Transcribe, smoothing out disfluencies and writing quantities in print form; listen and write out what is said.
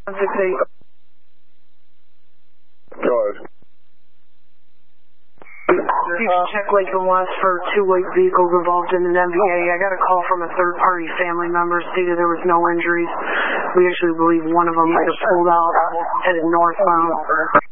168. Go ahead. Check Lakeland West for 2 white vehicles involved in an MVA. I got a call from a third-party family member stated there was no injuries. We actually believe one of them might have pulled out, headed northbound.